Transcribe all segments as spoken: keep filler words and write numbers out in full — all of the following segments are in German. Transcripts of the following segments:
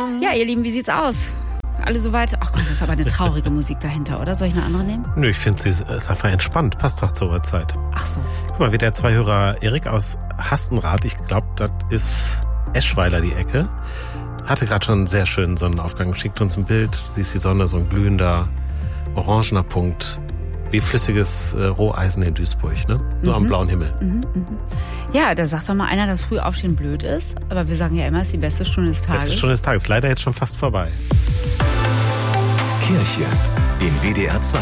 Ja, ihr Lieben, wie sieht's aus? Alle soweit? Ach komm, das ist aber eine traurige Musik dahinter, oder? Soll ich eine andere nehmen? Nö, ich finde, sie ist einfach entspannt. Passt doch zur Uhrzeit. Ach so. Guck mal, wie der Zwei-Hörer Erik aus Hastenrath, ich glaube, das ist Eschweiler die Ecke, hatte gerade schon einen sehr schönen Sonnenaufgang. Schickt uns ein Bild, siehst die Sonne, so ein glühender, orangener Punkt. Wie flüssiges äh, Roheisen in Duisburg, ne? So mhm. am blauen Himmel. Mhm, mhm. Ja, da sagt doch mal einer, dass früh aufstehen blöd ist. Aber wir sagen ja immer, es ist die beste Stunde des Tages. Beste Stunde des Tages. Leider jetzt schon fast vorbei. Kirche in W D R zwei.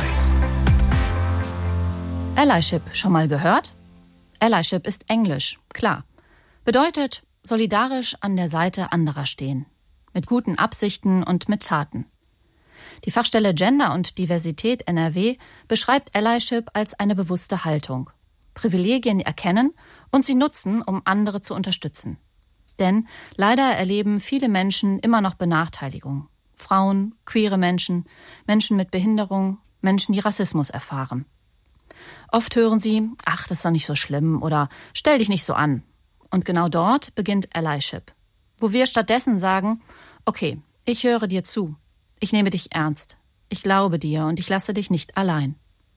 Allyship, schon mal gehört? Allyship ist Englisch, klar. Bedeutet solidarisch an der Seite anderer stehen. Mit guten Absichten und mit Taten. Die Fachstelle Gender und Diversität N R W beschreibt Allyship als eine bewusste Haltung. Privilegien erkennen und sie nutzen, um andere zu unterstützen. Denn leider erleben viele Menschen immer noch Benachteiligung. Frauen, queere Menschen, Menschen mit Behinderung, Menschen, die Rassismus erfahren. Oft hören sie, ach, das ist doch nicht so schlimm oder stell dich nicht so an. Und genau dort beginnt Allyship. Wo wir stattdessen sagen, okay, ich höre dir zu. Ich nehme dich ernst. Ich glaube dir und ich lasse dich nicht allein.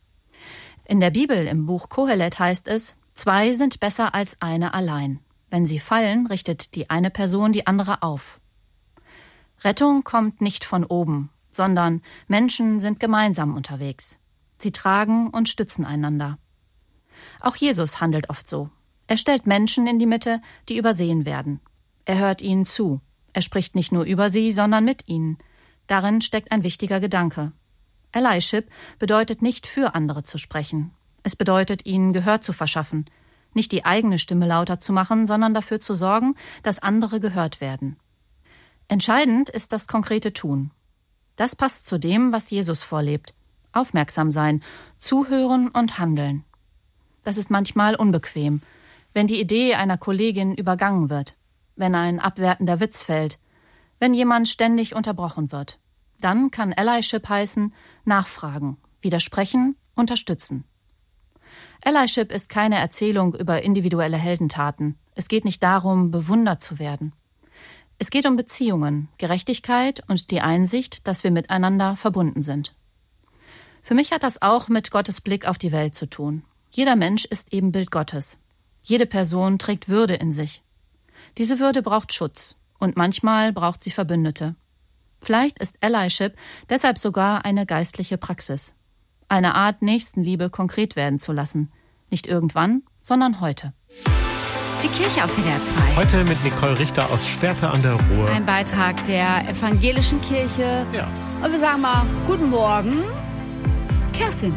In der Bibel, im Buch Kohelet, heißt es, zwei sind besser als eine allein. Wenn sie fallen, richtet die eine Person die andere auf. Rettung kommt nicht von oben, sondern Menschen sind gemeinsam unterwegs. Sie tragen und stützen einander. Auch Jesus handelt oft so. Er stellt Menschen in die Mitte, die übersehen werden. Er hört ihnen zu. Er spricht nicht nur über sie, sondern mit ihnen. Darin steckt ein wichtiger Gedanke. Allyship bedeutet nicht für andere zu sprechen. Es bedeutet, ihnen Gehör zu verschaffen. Nicht die eigene Stimme lauter zu machen, sondern dafür zu sorgen, dass andere gehört werden. Entscheidend ist das konkrete Tun. Das passt zu dem, was Jesus vorlebt. Aufmerksam sein, zuhören und handeln. Das ist manchmal unbequem, wenn die Idee einer Kollegin übergangen wird, wenn ein abwertender Witz fällt, wenn jemand ständig unterbrochen wird. Dann kann Allyship heißen, nachfragen, widersprechen, unterstützen. Allyship ist keine Erzählung über individuelle Heldentaten. Es geht nicht darum, bewundert zu werden. Es geht um Beziehungen, Gerechtigkeit und die Einsicht, dass wir miteinander verbunden sind. Für mich hat das auch mit Gottes Blick auf die Welt zu tun. Jeder Mensch ist Ebenbild Gottes. Jede Person trägt Würde in sich. Diese Würde braucht Schutz und manchmal braucht sie Verbündete. Vielleicht ist Allyship deshalb sogar eine geistliche Praxis. Eine Art, Nächstenliebe konkret werden zu lassen. Nicht irgendwann, sondern heute. Die Kirche auf W D R zwei. Heute mit Nicole Richter aus Schwerte an der Ruhr. Ein Beitrag der evangelischen Kirche. Ja. Und wir sagen mal, guten Morgen, Kerstin.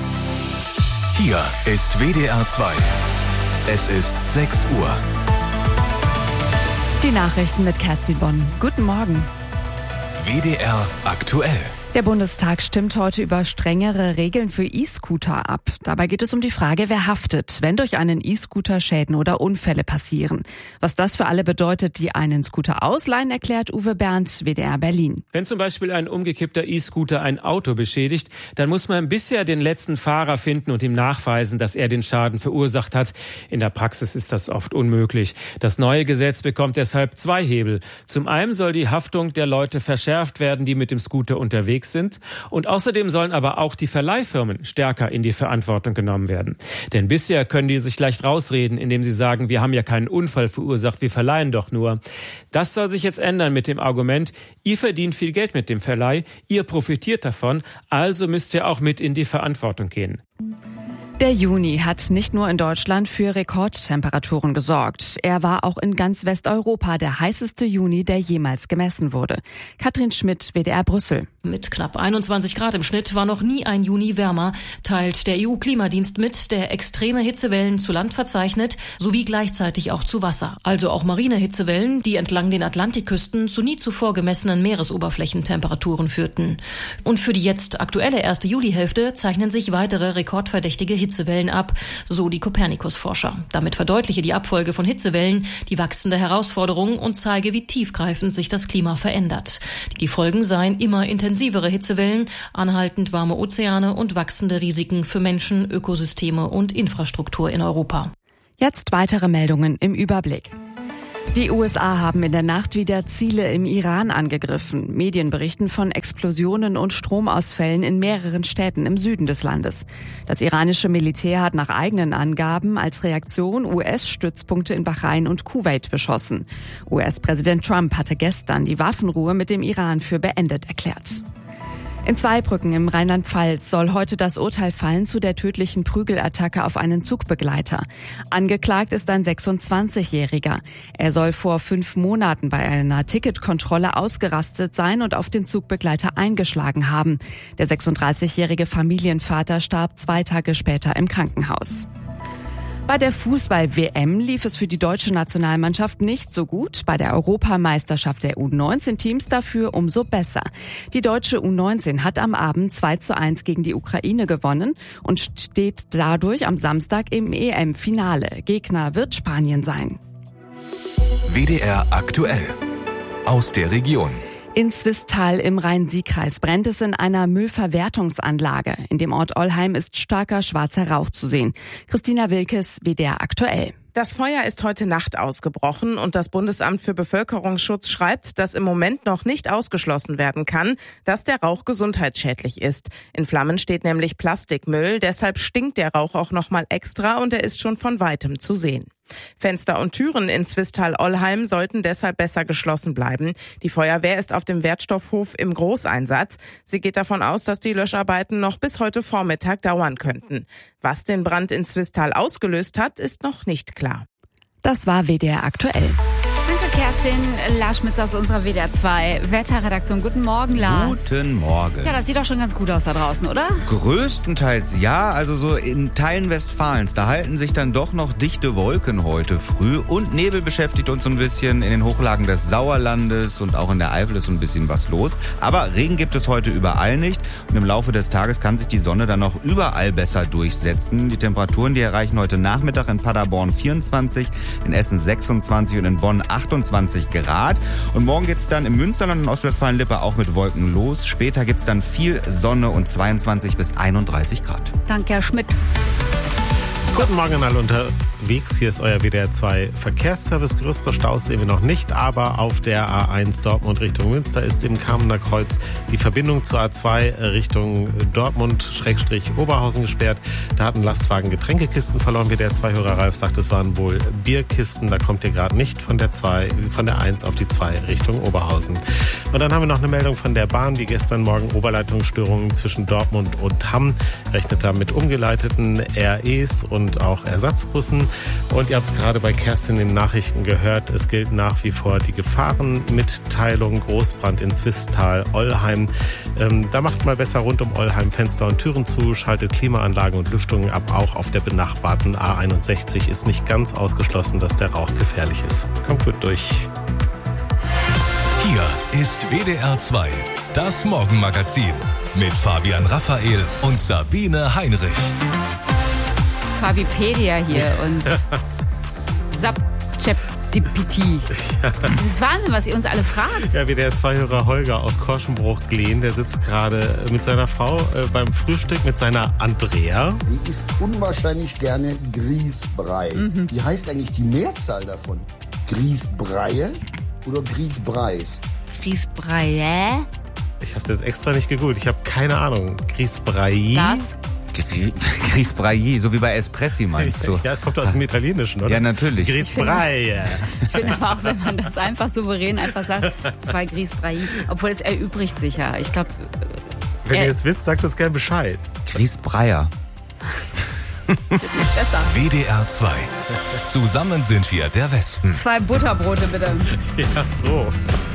Hier ist W D R zwei. Es ist sechs Uhr. Die Nachrichten mit Kerstin Bonn. Guten Morgen. W D R aktuell. Der Bundestag stimmt heute über strengere Regeln für E-Scooter ab. Dabei geht es um die Frage, wer haftet, wenn durch einen E-Scooter Schäden oder Unfälle passieren. Was das für alle bedeutet, die einen Scooter ausleihen, erklärt Uwe Bernd, W D R Berlin. Wenn zum Beispiel ein umgekippter E-Scooter ein Auto beschädigt, dann muss man bisher den letzten Fahrer finden und ihm nachweisen, dass er den Schaden verursacht hat. In der Praxis ist das oft unmöglich. Das neue Gesetz bekommt deshalb zwei Hebel. Zum einen soll die Haftung der Leute verschärft werden, die mit dem Scooter unterwegs sind. Und außerdem sollen aber auch die Verleihfirmen stärker in die Verantwortung genommen werden. Denn bisher können die sich leicht rausreden, indem sie sagen, wir haben ja keinen Unfall verursacht, wir verleihen doch nur. Das soll sich jetzt ändern mit dem Argument, ihr verdient viel Geld mit dem Verleih, ihr profitiert davon, also müsst ihr auch mit in die Verantwortung gehen. Der Juni hat nicht nur in Deutschland für Rekordtemperaturen gesorgt. Er war auch in ganz Westeuropa der heißeste Juni, der jemals gemessen wurde. Katrin Schmidt, W D R Brüssel. Mit knapp einundzwanzig Grad im Schnitt war noch nie ein Juni wärmer, teilt der E U-Klimadienst mit, der extreme Hitzewellen zu Land verzeichnet, sowie gleichzeitig auch zu Wasser. Also auch marine Hitzewellen, die entlang den Atlantikküsten zu nie zuvor gemessenen Meeresoberflächentemperaturen führten. Und für die jetzt aktuelle erste Julihälfte zeichnen sich weitere rekordverdächtige Hitzewellen ab, so die Copernicus-Forscher. Damit verdeutliche die Abfolge von Hitzewellen die wachsende Herausforderung und zeige, wie tiefgreifend sich das Klima verändert. Die Folgen seien immer intensivere Hitzewellen, anhaltend warme Ozeane und wachsende Risiken für Menschen, Ökosysteme und Infrastruktur in Europa. Jetzt weitere Meldungen im Überblick. Die U S A haben in der Nacht wieder Ziele im Iran angegriffen. Medien berichten von Explosionen und Stromausfällen in mehreren Städten im Süden des Landes. Das iranische Militär hat nach eigenen Angaben als Reaktion U S-Stützpunkte in Bahrain und Kuwait beschossen. U S-Präsident Trump hatte gestern die Waffenruhe mit dem Iran für beendet erklärt. In Zweibrücken im Rheinland-Pfalz soll heute das Urteil fallen zu der tödlichen Prügelattacke auf einen Zugbegleiter. Angeklagt ist ein sechsundzwanzigjähriger. Er soll vor fünf Monaten bei einer Ticketkontrolle ausgerastet sein und auf den Zugbegleiter eingeschlagen haben. Der sechsunddreißigjährige Familienvater starb zwei Tage später im Krankenhaus. Bei der Fußball-W M lief es für die deutsche Nationalmannschaft nicht so gut. Bei der Europameisterschaft der U neunzehn Teams dafür umso besser. Die deutsche U neunzehn hat am Abend zwei zu eins gegen die Ukraine gewonnen und steht dadurch am Samstag im E M-Finale. Gegner wird Spanien sein. W D R aktuell. Aus der Region. In Swisttal im Rhein-Sieg-Kreis brennt es in einer Müllverwertungsanlage. In dem Ort Ollheim ist starker schwarzer Rauch zu sehen. Christina Wilkes, W D R aktuell. Das Feuer ist heute Nacht ausgebrochen und das Bundesamt für Bevölkerungsschutz schreibt, dass im Moment noch nicht ausgeschlossen werden kann, dass der Rauch gesundheitsschädlich ist. In Flammen steht nämlich Plastikmüll, deshalb stinkt der Rauch auch nochmal extra und er ist schon von weitem zu sehen. Fenster und Türen in Swisttal-Ollheim sollten deshalb besser geschlossen bleiben. Die Feuerwehr ist auf dem Wertstoffhof im Großeinsatz. Sie geht davon aus, dass die Löscharbeiten noch bis heute Vormittag dauern könnten. Was den Brand in Swisttal ausgelöst hat, ist noch nicht klar. Das war W D R aktuell. Danke, Kerstin. Lars Schmitz aus unserer W D R zwei Wetterredaktion. Guten Morgen, Lars. Guten Morgen. Ja, das sieht doch schon ganz gut aus da draußen, oder? Größtenteils ja, also so in Teilen Westfalens. Da halten sich dann doch noch dichte Wolken heute früh und Nebel beschäftigt uns so ein bisschen. In den Hochlagen des Sauerlandes und auch in der Eifel ist so ein bisschen was los. Aber Regen gibt es heute überall nicht und im Laufe des Tages kann sich die Sonne dann noch überall besser durchsetzen. Die Temperaturen, die erreichen heute Nachmittag in Paderborn vierundzwanzig, in Essen sechsundzwanzig und in Bonn achtundzwanzig Grad. Und morgen geht's dann im Münsterland und Ostwestfalen-Lippe auch mit Wolken los. Später gibt's dann viel Sonne und zweiundzwanzig bis einunddreißig Grad. Danke, Herr Schmidt. Guten Morgen an alle unterwegs. Hier ist euer W D R zwei Verkehrsservice. Größere Staus sehen wir noch nicht, aber auf der A eins Dortmund Richtung Münster ist im Kamener Kreuz die Verbindung zur A zwei Richtung Dortmund-Oberhausen gesperrt. Da hat ein Lastwagen Getränkekisten verloren. W D R zwei Hörer Ralf sagt, es waren wohl Bierkisten. Da kommt ihr gerade nicht von der zwei, von der eins auf die zwei Richtung Oberhausen. Und dann haben wir noch eine Meldung von der Bahn, wie gestern Morgen Oberleitungsstörungen zwischen Dortmund und Hamm. Rechnet da mit umgeleiteten R Es und und auch Ersatzbussen. Und ihr habt es gerade bei Kerstin in den Nachrichten gehört, es gilt nach wie vor die Gefahrenmitteilung. Großbrand in Swisttal, Ollheim. Ähm, da macht mal besser rund um Ollheim Fenster und Türen zu, schaltet Klimaanlagen und Lüftungen ab. Auch auf der benachbarten A einundsechzig ist nicht ganz ausgeschlossen, dass der Rauch gefährlich ist. Kommt gut durch. Hier ist W D R zwei, das Morgenmagazin mit Fabian Raphael und Sabine Heinrich. Fabipedia hier und Sapcheptipiti. Das ist Wahnsinn, was ihr uns alle fragt. Ja, wie der Zweihörer Holger aus Korschenbruch-Glehn, der sitzt gerade mit seiner Frau äh, beim Frühstück mit seiner Andrea. Die isst unwahrscheinlich gerne Grießbrei. Mhm. Wie heißt eigentlich die Mehrzahl davon? Grießbreie oder Grießbreis? Grießbrei. Ich habe es jetzt extra nicht gegoogelt. Ich habe keine Ahnung. Grießbrei. Das? Grießbrei, so wie bei Espressi meinst du? Ja, es kommt aus dem Italienischen, oder? Ja, natürlich. Grießbrei. Ich finde aber auch, wenn man das einfach souverän einfach sagt, zwei Grießbrei, obwohl es erübrigt sich ja. Ich glaube... Wenn ihr es wisst, sagt uns gerne Bescheid. Grießbreier. W D R zwei. Zusammen sind wir der Westen. Zwei Butterbrote bitte. Ja, so.